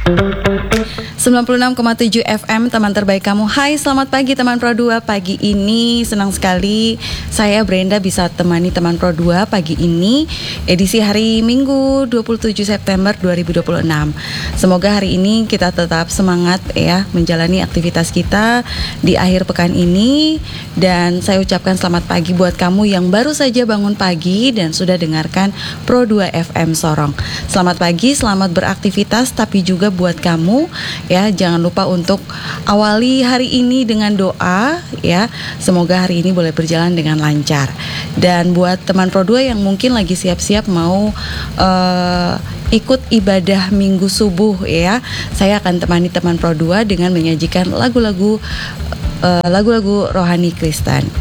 96,7 FM, teman terbaik kamu. Hai, selamat pagi teman Pro 2. Pagi ini senang sekali saya Brenda bisa temani teman Pro 2 pagi ini, edisi hari Minggu 27 September 2026. Semoga hari ini kita tetap semangat ya menjalani aktivitas kita di akhir pekan ini. Dan saya ucapkan selamat pagi buat kamu yang baru saja bangun pagi dan sudah dengarkan Pro 2 FM Sorong. Selamat pagi, selamat beraktivitas, tapi juga buat kamu ya, jangan lupa untuk awali hari ini dengan doa ya. Semoga hari ini boleh berjalan dengan lancar. Dan buat teman Pro 2 yang mungkin lagi siap-siap mau ikut ibadah minggu subuh ya, saya akan temani teman Pro 2 dengan menyajikan lagu-lagu rohani Kristen.